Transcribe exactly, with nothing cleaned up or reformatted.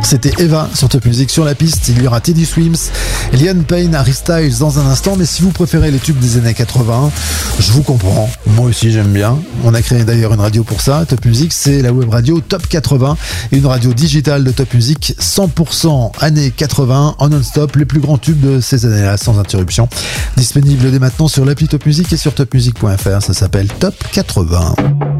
C'était Eva sur Top Music. Sur la piste, il y aura Teddy Swims, Liam Payne, Harry Styles dans un instant. Mais si vous préférez les tubes des années quatre-vingts, je vous comprends. Moi aussi, j'aime bien. On a créé d'ailleurs une radio pour ça. Top Music, c'est la web radio Top quatre-vingts, une radio digitale de Top Music cent pour cent années quatre-vingts en non-stop. Les plus grands tubes de ces années-là, sans interruption. Disponible dès maintenant sur l'appli Top Music et sur top music point f r. Ça s'appelle Top quatre-vingts.